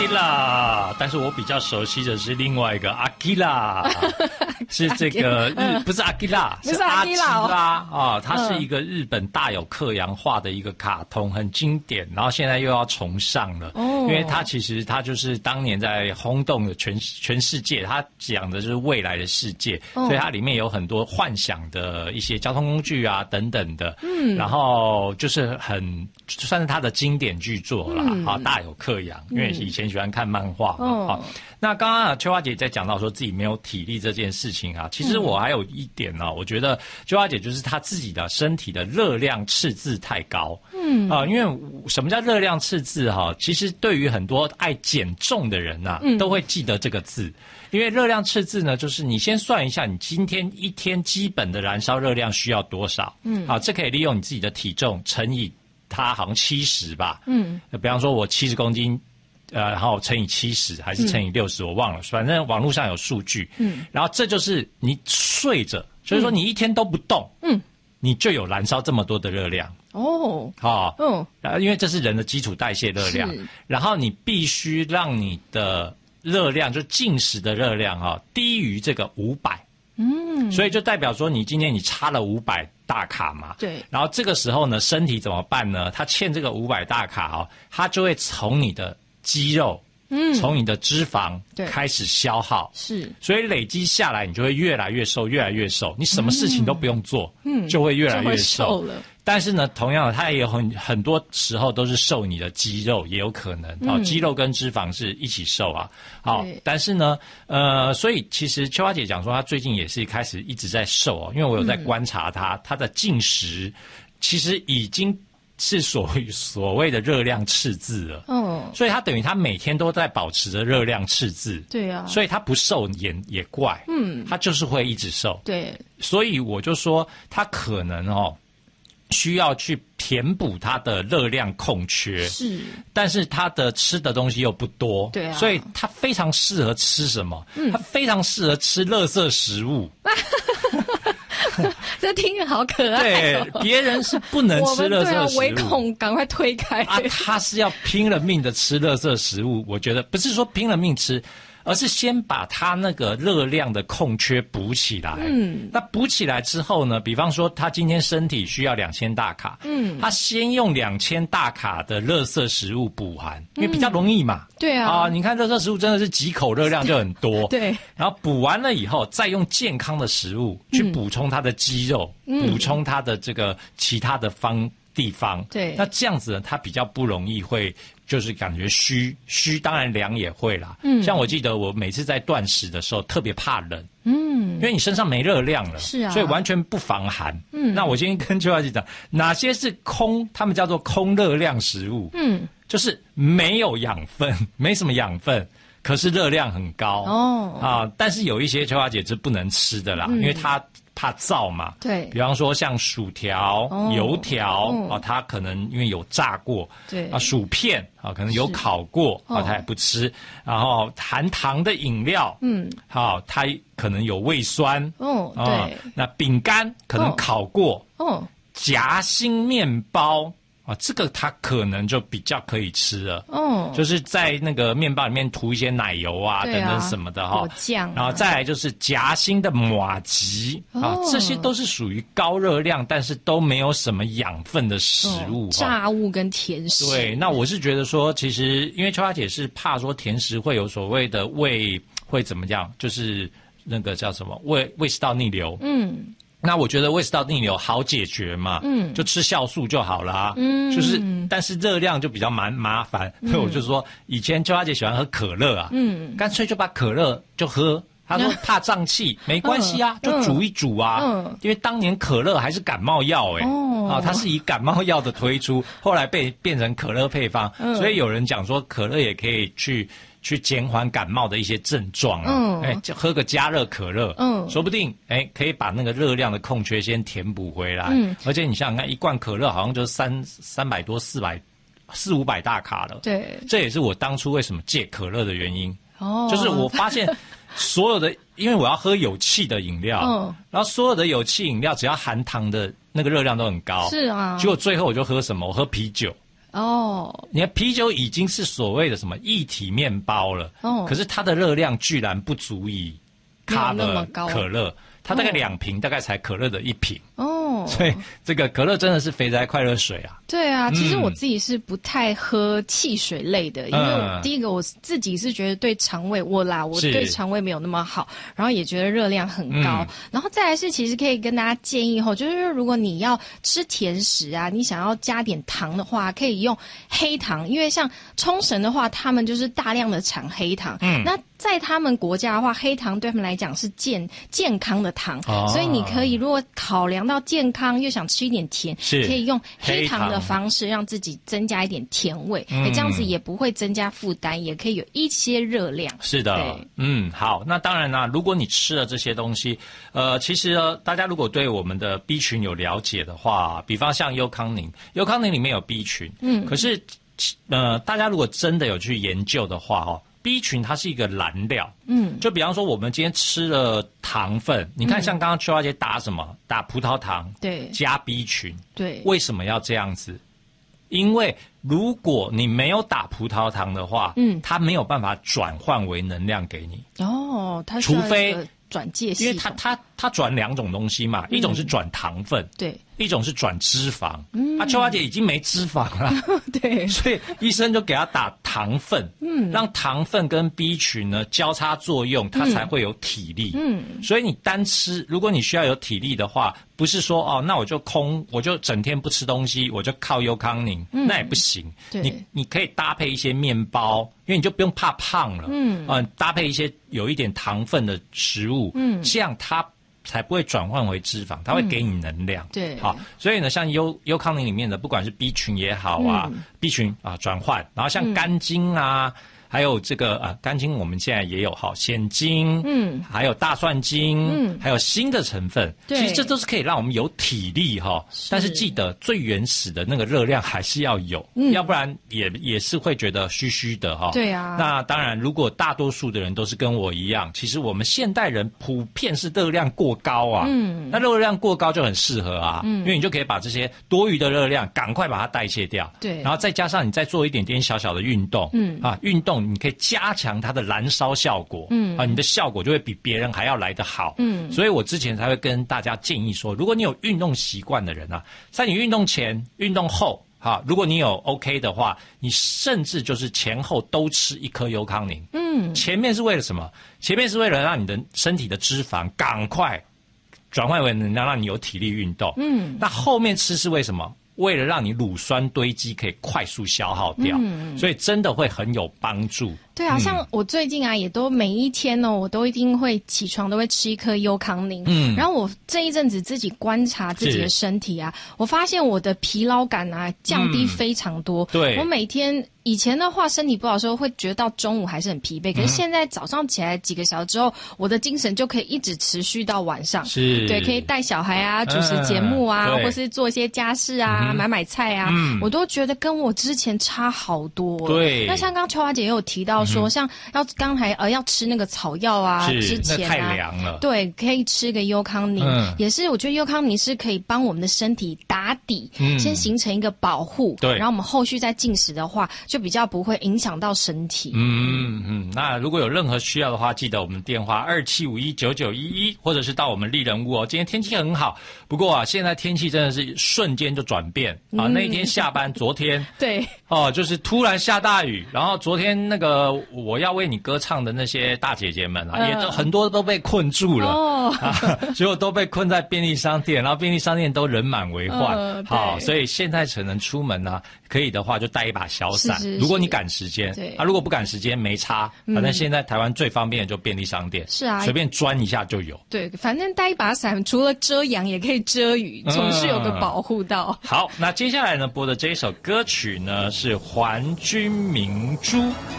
Akira， 但是我比较熟悉的是另外一个 Akira， 是这个不是 Akira， 是阿基拉啊，它是一个日本大有克洋画的一个卡通，很经典，然后现在又要重上了，因为它其实它就是当年在轰动的全世界，它讲的就是未来的世界，所以它里面有很多幻想的一些交通工具啊等等的，然后就是算是它的经典巨作啦，大有克洋，因为以前喜欢看漫画嘛，那刚刚秋花姐在讲到说自己没有体力这件事情啊，其实我还有一点呢，我觉得秋花姐就是她自己的身体的热量赤字太高，因为什么叫热量赤字哈？其实对于很多爱减重的人呐，都会记得这个字，因为热量赤字呢，就是你先算一下你今天一天基本的燃烧热量需要多少，好，这可以利用你自己的体重乘以它好像70吧，比方说我70公斤。然后乘以70还是乘以60，我忘了，反正网络上有数据。然后这就是你睡着，所以说你一天都不动，你就有燃烧这么多的热量。因为这是人的基础代谢热量，然后你必须让你的热量，就进食的热量低于这个500。所以就代表说你今天你差了500大卡嘛，对。然后这个时候呢，身体怎么办呢？它欠这个500大卡它就会从你的肌肉，从你的脂肪开始消耗，是，所以累积下来，你就会越来越瘦，越来越瘦。你什么事情都不用做，就会越来越瘦了。但是呢，同样的，它也有很多时候都是瘦你的肌肉，也有可能，肌肉跟脂肪是一起瘦啊。好，但是呢，所以其实秋花姐讲说，她最近也是开始一直在瘦因为我有在观察她的进食，其实已经是所谓的热量赤字了，所以他等于他每天都在保持着热量赤字，对啊，所以他不瘦也怪，他就是会一直瘦，对，所以我就说他可能需要去填补他的热量空缺，是，但是他的吃的东西又不多，对啊，所以他非常适合吃什么？他非常适合吃垃圾食物。 这听着好可爱对，别人是不能吃垃圾食物， 唯恐赶快推开他是要拼了命的吃垃圾食物。我觉得不是说拼了命吃，而是先把他那个热量的空缺补起来。那补起来之后呢，比方说他今天身体需要2000大卡，他先用2000大卡的垃圾食物补含，因为比较容易嘛。对啊，你看垃圾食物真的是几口热量就很多。对，然后补完了以后，再用健康的食物去补充他的肌肉，补充他的这个其他的地方。对，那这样子呢，他比较不容易会就是感觉虚，当然凉也会啦。像我记得我每次在断食的时候特别怕冷，因为你身上没热量了，是啊，所以完全不防寒。那我今天跟秋花姐讲，哪些是他们叫做空热量食物？就是没有养分，没什么养分，可是热量很高但是有一些秋花姐是不能吃的啦，因为它怕燥嘛，对，比方说像薯条、油条它可能因为有炸过，对薯片可能有烤过它也不吃，然后含糖的饮料，它可能有胃酸，对，那饼干可能烤过，夹心面包。这个它可能就比较可以吃了，就是在那个面包里面涂一些奶油等等什么的果酱，然后再来就是夹心的麻糬这些都是属于高热量，但是都没有什么养分的食物， 炸物跟甜食。 对，那我是觉得说，其实因为秋花姐是怕说甜食会有所谓的胃会怎么样，就是那个叫什么胃食道逆流，那我觉得胃食道逆流好解决嘛，就吃酵素就好啦，就是但是热量就比较麻烦，所以我就说以前秋花姐喜欢喝可乐干脆就把可乐就喝。她说怕胀气，没关系啊，就煮一煮因为当年可乐还是感冒药它是以感冒药的推出，后来变成可乐配方，所以有人讲说可乐也可以去减缓感冒的一些症状就喝个加热可乐，说不定可以把那个热量的空缺先填补回来，而且你想想看，一罐可乐好像就300多400-500大卡了，对，这也是我当初为什么戒可乐的原因，就是我发现所有的，因为我要喝有气的饮料，然后所有的有气饮料只要含糖的那个热量都很高，是啊，结果最后我就喝什么？我喝啤酒。 哦， 你看啤酒已经是所谓的什么液体面包了， 哦， 可是它的热量居然不足以 cover 可乐，它大概2瓶大概才可乐的1瓶。 哦， 所以这个可乐真的是肥宅快乐水啊。 对啊，其实我自己是不太喝汽水类的，因为第一个我自己是觉得对肠胃我对肠胃没有那么好，然后也觉得热量很高，然后再来是其实可以跟大家建议就是如果你要吃甜食啊，你想要加点糖的话，可以用黑糖，因为像冲绳的话，他们就是大量的产黑糖，那在他们国家的话，黑糖对他们来讲是健康的糖，所以你可以如果考量到健康又想吃一点甜，可以用黑糖的方式让自己增加一点甜味，这样子也不会增加负担，也可以有一些热量。 是的，好，那当然啦，如果你吃了这些东西，其实大家如果对我们的 B 群有了解的话，比方像优康宁里面有 B 群，可是大家如果真的有去研究的话B 群它是一个燃料，就比方说我们今天吃了糖分，你看像刚刚邱小姐打什么？打葡萄糖， 对， 加 B 群， 对， 为什么要这样子？因为如果你没有打葡萄糖的话，它没有办法转换为能量给你。 哦，它除非转介系统， 因为它转2种东西嘛，一种是转糖分， 对， 一种是转脂肪。邱小姐已经没脂肪了， 对， 所以医生就给她打糖分，让糖分跟 B 群呢交叉作用，它才会有体力。所以你单吃，如果你需要有体力的话，不是说那我就整天不吃东西，我就靠优康宁，那也不行。你可以搭配一些面包，因为你就不用怕胖了。搭配一些有一点糖分的食物，这样它才不会转换为脂肪，它会给你能量。 对， 好，所以呢，像优康宁里面的，不管是 B 群也好啊，B 群转换，然后像肝精啊。还有这个肝精我们现在也有蚬精，还有大蒜精，还有新的成分，其实这都是可以让我们有体力但是记得最原始的那个热量还是要有，要不然也是会觉得虚虚的对啊。 那当然，如果大多数的人都是跟我一样，其实我们现代人普遍是热量过高啊，那热量过高就很适合因为你就可以把这些多余的热量赶快把它代谢掉， 对， 然后再加上你再做一点点小小的运动，运动你可以加强它的燃烧效果，你的效果就会比别人还要来得好，所以我之前才会跟大家建议说，如果你有运动习惯的人在你运动前、运动后，如果你有 OK 的话，你甚至就是前后都吃1颗优康宁，前面是为了什么？前面是为了让你的身体的脂肪赶快转换为能量，让你有体力运动，那后面吃是为什么？为了让你乳酸堆积可以快速消耗掉，所以真的会很有帮助。 对啊，像我最近也都每一天我都一定会起床都会吃1颗优康宁。然后我这一阵子自己观察自己的身体我发现我的疲劳感降低非常多。对，我每天以前的话身体不好的时候会觉得到中午还是很疲惫，可是现在早上起来几个小时之后，我的精神就可以一直持续到晚上。是，对，可以带小孩主持节目或是做一些家事买菜我都觉得跟我之前差好多。对，那像刚秋华姐也有提到说，像刚才要吃那个草药之前那太凉了， 对，可以吃个优康宁，也是我觉得优康宁是可以帮我们的身体打底，先形成一个保护，对，然后我们后续再进食的话，就比较不会影响到身体。 那如果有任何需要的话，记得我们电话27519911，或者是到我们丽人屋今天天气很好，不过现在天气真的是瞬间就转变那一天下班，昨天对就是突然下大雨，然后昨天那个我要为你歌唱的那些大姐姐们也都很多都被困住了结果都被困在便利商店，然后便利商店都人满为患。好，所以现在可能出门可以的话就带一把小伞，如果你赶时间，如果不赶时间没差，反正现在台湾最方便的就便利商店，是随便钻一下就有。 对，反正带一把伞，除了遮阳也可以遮雨，总是有个保护到。 好，那接下来呢播的这一首歌曲呢是《还君明珠》。